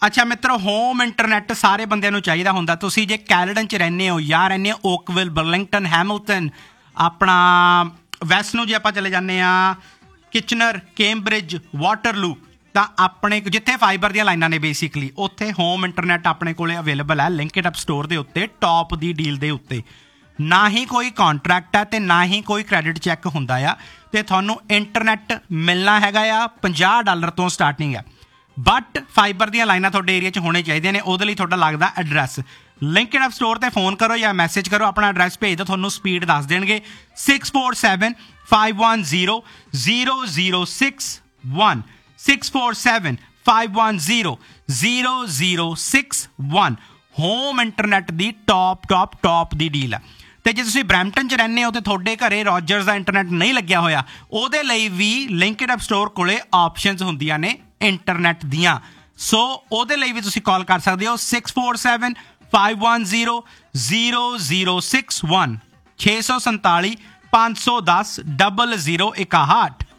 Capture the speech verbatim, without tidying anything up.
ਅੱਛਾ ਮਿੱਤਰੋ, home internet ਸਾਰੇ ਬੰਦਿਆਂ ਨੂੰ ਚਾਹੀਦਾ ਹੁੰਦਾ। ਤੁਸੀਂ ਜੇ ਕੈਲਡਨ 'ਚ ਰਹਿੰਦੇ ਹੋ ਜਾਂ ਰਹਿੰਦੇ ਹੋ ਓਕਵਿਲ, ਬਰਲਿੰਗਟਨ, ਹੈਮਿਲਟਨ, ਆਪਣਾ ਵੈਸਟ ਨੂੰ ਜੇ ਆਪਾਂ ਚਲੇ ਜਾਂਦੇ ਹਾਂ ਕਿਚਨਰ, ਕੇਮਬ੍ਰਿਜ, ਵਾਟਰਲੂ, ਤਾਂ ਆਪਣੇ ਜਿੱਥੇ ਫਾਈਬਰ ਦੀਆਂ ਲਾਈਨਾਂ ਨੇ ਬੇਸਿਕਲੀ ਉੱਥੇ ਹੋਮ ਇੰਟਰਨੈਟ ਆਪਣੇ ਕੋਲ ਅਵੇਲੇਬਲ ਹੈ ਲਿੰਕਡ ਅਪ ਸਟੋਰ ਦੇ ਉੱਤੇ ਟੌਪ ਦੀ ਡੀਲ ਦੇ ਉੱਤੇ। ਨਾ ਹੀ ਕੋਈ ਕੌਂਟਰੈਕਟ ਹੈ ਅਤੇ ਨਾ ਹੀ ਕੋਈ ਕ੍ਰੈਡਿਟ ਚੈੱਕ ਹੁੰਦਾ ਆ, ਅਤੇ ਤੁਹਾਨੂੰ ਇੰਟਰਨੈਟ ਮਿਲਣਾ ਹੈਗਾ ਆ ਪੰਜਾਹ ਡਾਲਰ ਤੋਂ ਸਟਾਰਟਿੰਗ ਹੈ। ਬਟ ਫਾਈਬਰ ਦੀਆਂ ਲਾਈਨਾਂ ਤੁਹਾਡੇ ਏਰੀਆ 'ਚ ਹੋਣੇ ਚਾਹੀਦੀਆਂ ਨੇ। ਉਹਦੇ ਲਈ ਤੁਹਾਡਾ ਲੱਗਦਾ ਐਡਰੈਸ। ਲਿੰਕਡ ਅਪ ਸਟੋਰ 'ਤੇ ਫੋਨ ਕਰੋ ਜਾਂ ਮੈਸੇਜ ਕਰੋ, ਆਪਣਾ ਐਡਰੈਸ ਭੇਜ ਦਿਓ, ਤੁਹਾਨੂੰ ਸਪੀਡ ਦੱਸ ਦੇਣਗੇ। Six four seven five one zero zero zero six one six four seven five one zero zero zero six one home internet ਦੀ ਟੌਪ ਟੌਪ ਟੌਪ ਦੀ ਡੀਲ ਆ। ਅਤੇ ਜੇ ਤੁਸੀਂ ਬਰੈਂਪਟਨ 'ਚ ਰਹਿੰਦੇ ਹੋ ਅਤੇ ਤੁਹਾਡੇ ਘਰ ਰੋਜਰਸ ਦਾ ਇੰਟਰਨੈਟ ਨਹੀਂ ਲੱਗਿਆ ਹੋਇਆ, ਉਹਦੇ ਲਈ ਵੀ ਲਿੰਕਡ ਅਪ ਸਟੋਰ ਕੋਲ ਆਪਸ਼ਨਸ ਹੁੰਦੀਆਂ ਨੇ ਇੰਟਰਨੈਟ ਦੀਆਂ। ਸੋ ਉਹਦੇ ਲਈ ਵੀ ਤੁਸੀਂ ਕਾਲ ਕਰ ਸਕਦੇ ਹੋ six four seven five one zero zero zero six one ਛੇ ਸੌ ਸੰਤਾਲੀ ਪੰਜ ਸੌ ਦਸ ਡਬਲ ਜ਼ੀਰੋ ਇਕਾਹਠ।